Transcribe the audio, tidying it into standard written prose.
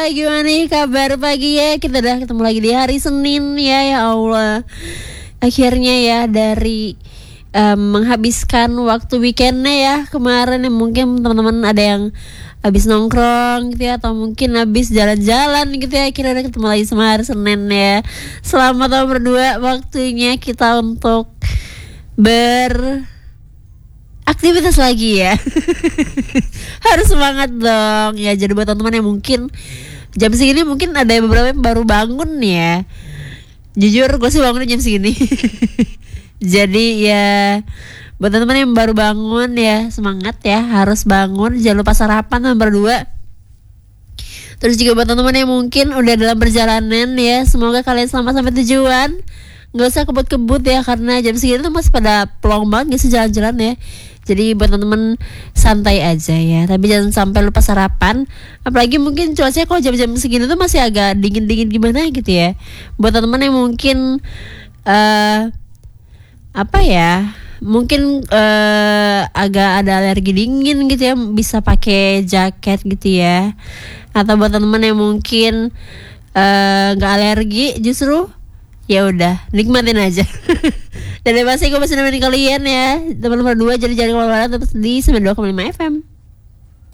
gimana nih kabar pagi ya? Kita udah ketemu lagi di hari Senin ya, ya Allah. Akhirnya ya dari menghabiskan waktu weekendnya ya kemarin ya, mungkin teman-teman ada yang habis nongkrong gitu ya, atau mungkin habis jalan-jalan gitu ya. Akhirnya udah ketemu lagi sama hari Senin ya. Selamat tahun berdua, waktunya kita untuk aktivitas lagi ya. Harus semangat dong ya. Jadi buat teman-teman yang mungkin jam segini mungkin ada beberapa yang baru bangun ya. Jujur gue sih bangun jam segini. Jadi ya buat teman-teman yang baru bangun ya, semangat ya, harus bangun. Jangan lupa sarapan nomor 2. Terus juga buat teman-teman yang mungkin udah dalam perjalanan ya, semoga kalian selamat sampai tujuan. Gak usah kebut-kebut ya, karena jam segini tuh masih pada pelong banget, gak sih jalan-jalan ya. Jadi buat teman-teman santai aja ya, tapi jangan sampai lupa sarapan. Apalagi mungkin cuacanya kalau jam-jam segini tuh masih agak dingin-dingin gimana gitu ya. Buat teman-teman yang mungkin mungkin agak ada alergi dingin gitu ya, bisa pakai jaket gitu ya. Atau buat teman-teman yang mungkin nggak alergi, justru ya udah nikmatin aja. Dan pasti gue masih nemenin kalian ya teman-teman berdua. Jadi jangan kemana-mana, tetap di 92,5 FM.